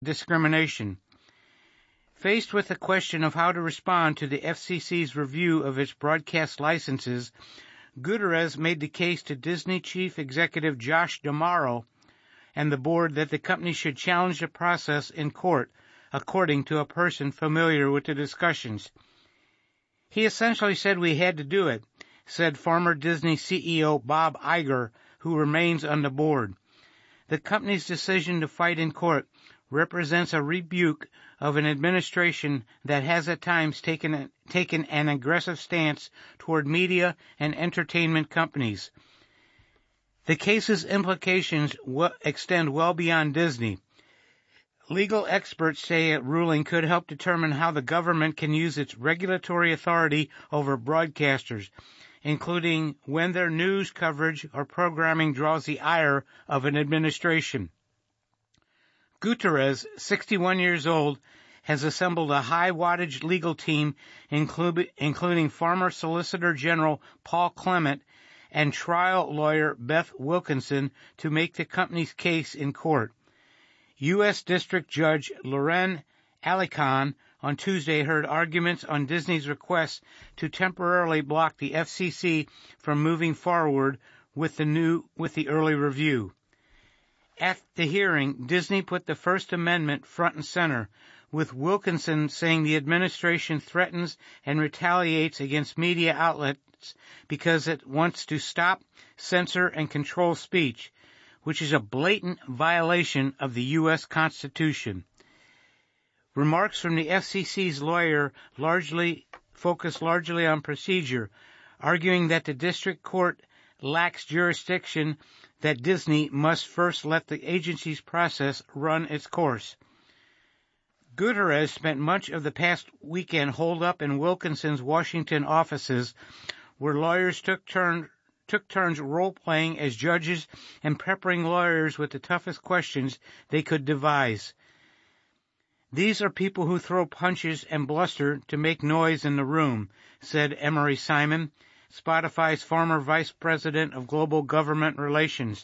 discrimination. Faced with the question of how to respond to the FCC's review of its broadcast licenses, Gutierrez made the case to Disney chief executive Josh D'Amaro and the board that the company should challenge the process in court, according to a person familiar with the discussions. He essentially said we had to do it, said former Disney CEO Bob Iger, who remains on the board. The company's decision to fight in court represents a rebuke of an administration that has at times taken an aggressive stance toward media and entertainment companies. The case's implications extend well beyond Disney. Legal experts say a ruling could help determine how the government can use its regulatory authority over broadcasters, including when their news coverage or programming draws the ire of an administration. Gutierrez, 61 years old, has assembled a high-wattage legal team, including former Solicitor General Paul Clement and trial lawyer Beth Wilkinson, to make the company's case in court. U.S. District Judge Loren Alicon on Tuesday heard arguments on Disney's request to temporarily block the FCC from moving forward with the early review. At the hearing, Disney put the First Amendment front and center, with Wilkinson saying the administration threatens and retaliates against media outlets because it wants to stop, censor, and control speech, which is a blatant violation of the U.S. Constitution. Remarks from the FCC's lawyer focus largely on procedure, arguing that the district court lacks jurisdiction, that Disney must first let the agency's process run its course. Gutierrez spent much of the past weekend holed up in Wilkinson's Washington offices, where lawyers took turns role-playing as judges and peppering lawyers with the toughest questions they could devise. These are people who throw punches and bluster to make noise in the room, said Emery Simon, Spotify's former vice president of global government relations.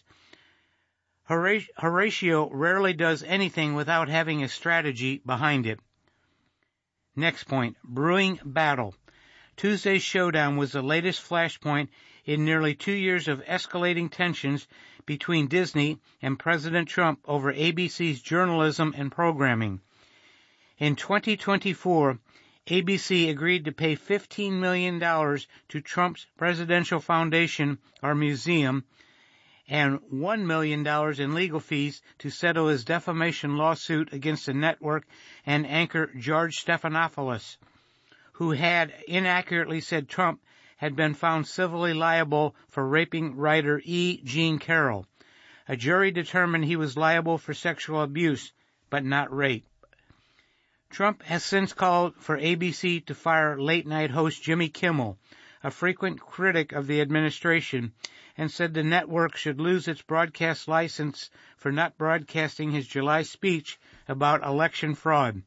Horatio rarely does anything without having a strategy behind it. Next point, brewing battle. Tuesday's showdown was the latest flashpoint in nearly 2 years of escalating tensions between Disney and President Trump over ABC's journalism and programming. In 2024, ABC agreed to pay $15 million to Trump's presidential foundation or museum and $1 million in legal fees to settle his defamation lawsuit against the network and anchor George Stephanopoulos, who had inaccurately said Trump had been found civilly liable for raping writer E. Jean Carroll. A jury determined he was liable for sexual abuse, but not rape. Trump has since called for ABC to fire late-night host Jimmy Kimmel, a frequent critic of the administration, and said the network should lose its broadcast license for not broadcasting his July speech about election fraud.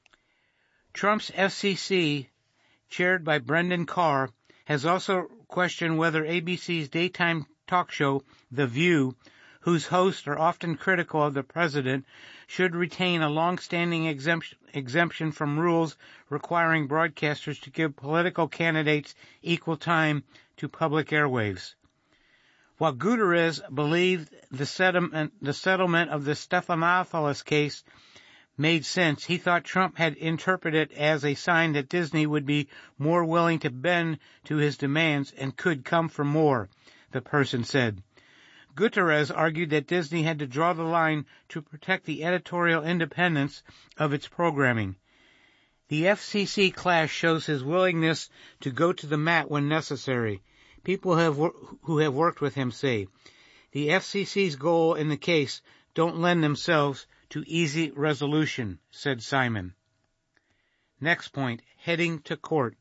Trump's FCC, chaired by Brendan Carr, has also questioned whether ABC's daytime talk show, The View, whose hosts are often critical of the president, should retain a long-standing exemption from rules requiring broadcasters to give political candidates equal time to public airwaves. While Gutierrez believed the settlement of the Stephanopoulos case made sense, he thought Trump had interpreted it as a sign that Disney would be more willing to bend to his demands and could come for more, the person said. Gutierrez argued that Disney had to draw the line to protect the editorial independence of its programming. The FCC clash shows his willingness to go to the mat when necessary. People who have worked with him say. The FCC's goal in the case don't lend themselves to easy resolution, said Simon. Next point, heading to court.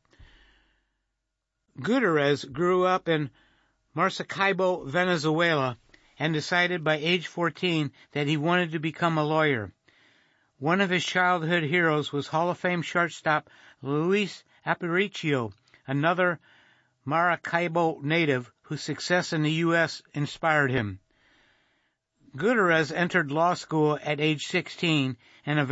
Gutierrez grew up in Maracaibo, Venezuela, and decided by age 14 that he wanted to become a lawyer. One of his childhood heroes was Hall of Fame shortstop Luis Aparicio, another Maracaibo native whose success in the U.S. inspired him. Gutierrez entered law school at age 16 and